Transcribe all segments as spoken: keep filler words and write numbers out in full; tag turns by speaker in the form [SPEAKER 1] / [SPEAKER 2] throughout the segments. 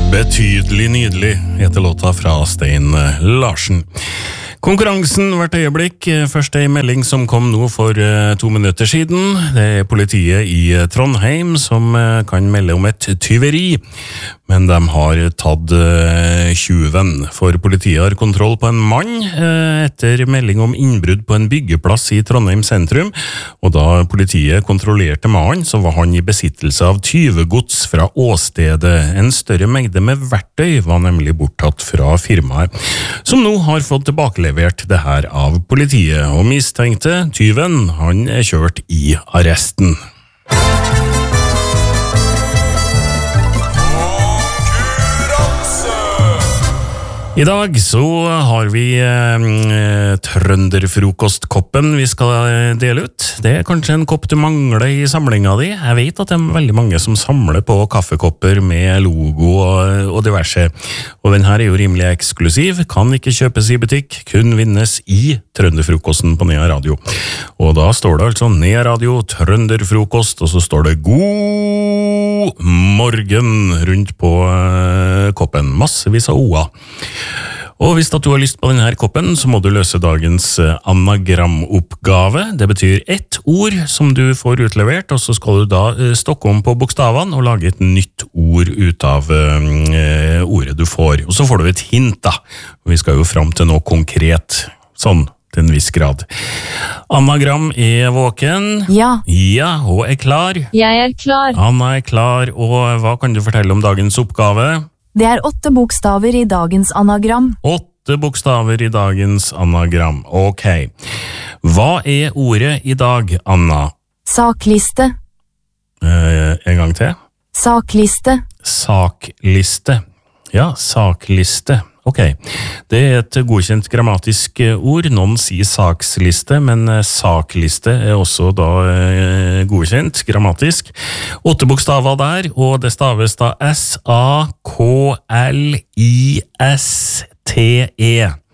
[SPEAKER 1] Betydelig nydelig heter låta fra Stein Larsen. Konkurransen hvert øyeblikk. Først en melding som kom nå for to minutter siden. Det er politiet i Trondheim som kan melde om et tyveri, men de har tatt tjuven. For politiet har kontroll på en mann etter melding om innbrudd på en byggeplass i Trondheim sentrum, og da politiet kontrollerte mannen, så var han i besittelse av tyvegods fra åstedet. En større mengde med verktøy var nemlig borttatt fra firmaet, som nå har fått tilbakelevert det her av politiet, og mistenkte tyven, han er kjørt i arresten. I dag så har vi eh, trønderfrokostkoppen vi skal dele ut. Det er kanskje en kopp du mangler i samlinga di. Jeg vet at det er veldig mange som samler på kaffekopper med logo og, og diverse. Og den her er jo rimelig eksklusiv, kan ikke kjøpes i butikk, kun vinnes i Trønderfrokosten på Nea Radio. Og da står det altså Nea Radio, Trønderfrokost, og så står det God morgen rundt på eh, koppen. Massevis av O-a. Og hvis du har lyst på denne koppen, så må du løse dagens anagramoppgave. Det betyr ett ord som du får utlevert, og så skal du da stokke om på bokstavene og lage et nytt ord ut av uh, ordet du får. Og så får du et hint da. Vi skal jo fram til noe konkret, sånn til en viss grad. Anagram er våken.
[SPEAKER 2] Ja.
[SPEAKER 1] Ja, og er klar.
[SPEAKER 2] Jeg er klar.
[SPEAKER 1] Anna er klar, og hva kan du fortelle om dagens oppgave?
[SPEAKER 2] Det er åtte bokstaver i dagens anagram.
[SPEAKER 1] Åtte bokstaver i dagens anagram. Ok. Hva er ordet i dag, Anna?
[SPEAKER 2] Sakliste.
[SPEAKER 1] Eh, en gang til.
[SPEAKER 2] Sakliste.
[SPEAKER 1] Sakliste. Ja, sakliste. Ok. Det er et godkjent grammatisk ord. Noen sier saksliste, men sakliste er også da eh, godkjent grammatisk. Åtte bokstaver der, og det staves da S A K L I S T E.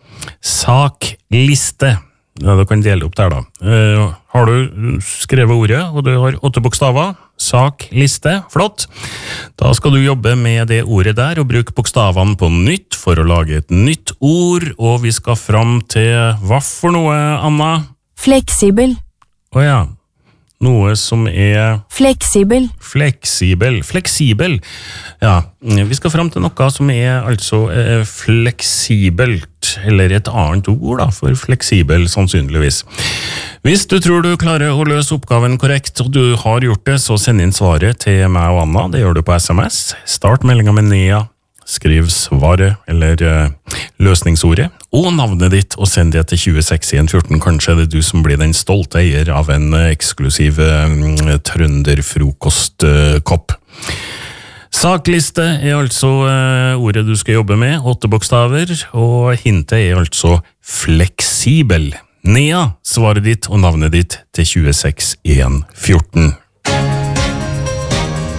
[SPEAKER 1] Sakliste. Ja, du kan dele opp der da. Uh, har du skrevet ordet, og du har åtte bokstaver, sak, liste, flott. Da skal du jobbe med det ordet der, og bruke bokstavene på nytt for å lage et nytt ord, og vi skal fram til hva for noe, Anna?
[SPEAKER 2] Fleksibel.
[SPEAKER 1] Åja, noe som er...
[SPEAKER 2] Fleksibel.
[SPEAKER 1] Fleksibel. Fleksibel. Ja, vi skal fram til noe som er altså eh, fleksibelt, eller et annet ord da, for fleksibel sannsynligvis. Hvis du tror du klarer å løse oppgaven korrekt, og du har gjort det, så send inn svaret til meg og Anna. Det gjør du på S M S. Start meldingen med Nea. Skriv svaret, eller uh, løsningsordet, og navnet ditt, og send det til tjueseks en fjorten. Kanskje er det du som blir den stolte eier av en uh, eksklusiv uh, trønderfrokostkopp. Uh, Sakliste er altså uh, ordet du skal jobbe med, åtte bokstaver, og hintet er altså fleksibel. Nea, svaret ditt og navnet ditt til tjueseks en fjorten.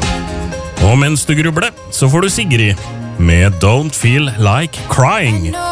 [SPEAKER 1] Og mens du grubler, så får du Sigrid med Don't Feel Like Crying.